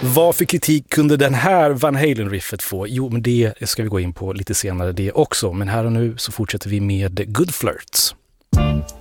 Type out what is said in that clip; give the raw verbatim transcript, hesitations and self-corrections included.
Vad för kritik kunde den här Van Halen-riffet få? Jo, men det ska vi gå in på lite senare det också. Men här och nu så fortsätter vi med Good Flirts.